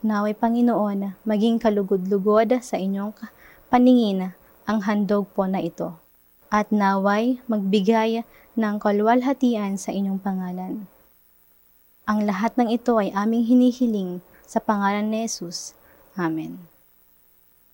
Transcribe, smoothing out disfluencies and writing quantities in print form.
Naway Panginoon, maging kalugod-lugod sa inyong paningin ang handog po na ito. At naway magbigay ng kaluwalhatian sa inyong pangalan. Ang lahat ng ito ay aming hinihiling sa pangalan ni Jesus. Amen.